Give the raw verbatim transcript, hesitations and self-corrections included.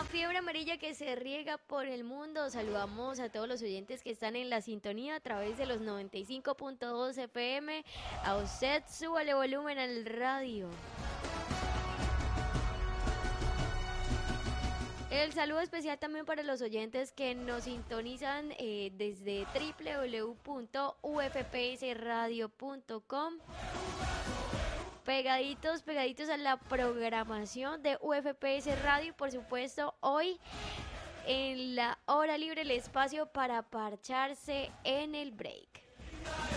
La fiebre amarilla que se riega por el mundo. Saludamos a todos los oyentes que están en la sintonía a través de los noventa y cinco punto dos F M. A usted, súbale volumen al radio. El saludo especial también para los oyentes que nos sintonizan eh, desde doble u doble u doble u punto u f p s radio punto com. Pegaditos, pegaditos a la programación de U F P S Radio. Por supuesto, hoy en la hora libre, el espacio para parcharse en el break.